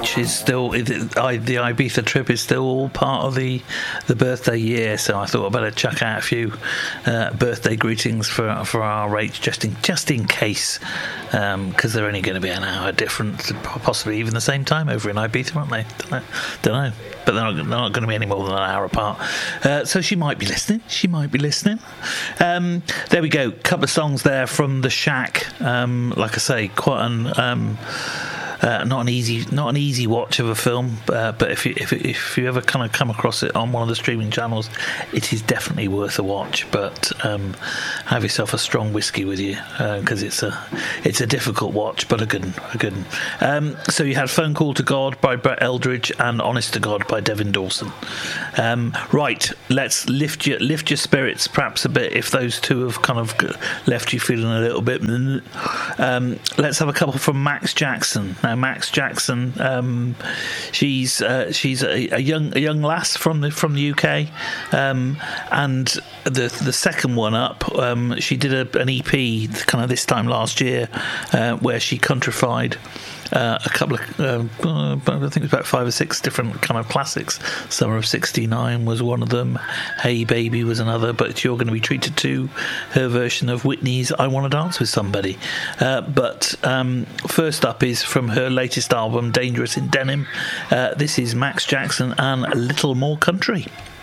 RH is still the Ibiza trip is still all part of the birthday year, so I thought I'd better chuck out a few birthday greetings for RH just in case, because they're only going to be an hour different, possibly even the same time over in Ibiza, aren't they? Don't know. But they're not going to be any more than an hour apart. So she might be listening. There we go. Couple of songs there from The Shack. Like I say, quite not an easy watch of a film, but if you ever kind of come across it on one of the streaming channels, it is definitely worth a watch. But have yourself a strong whiskey with you, because it's a difficult watch, but a good one. So you had Phone Call to God by Brett Eldridge and Honest to God by Devin Dawson. Right, let's lift your spirits perhaps a bit if those two have kind of left you feeling a little bit. Let's have a couple from Max Jackson. Now, Max Jackson, she's a young lass from the UK, and the second one up, she did an EP kind of this time last year, where she countrified a couple of I think it was about 5 or 6 different kind of classics. Summer of '69 was one of them. Hey Baby was another. But you're going to be treated to her version of Whitney's I Want to Dance with Somebody. But first up is from her latest album, Dangerous in Denim. This is Max Jackson and A Little More Country.